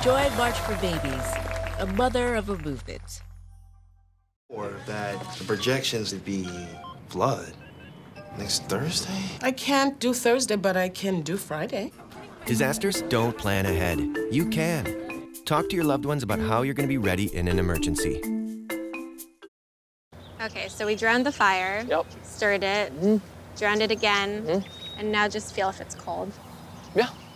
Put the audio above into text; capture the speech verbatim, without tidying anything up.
Joy March for Babies, a mother of a movement. Or that the projections would be flood next Thursday? I can't do Thursday, but I can do Friday. Disasters don't plan ahead. You can. Talk to your loved ones about how you're going to be ready in an emergency. Okay, so we drowned the fire, Yep. stirred it, Mm-hmm. drowned it again, Mm-hmm. and now just feel if it's cold. Yeah.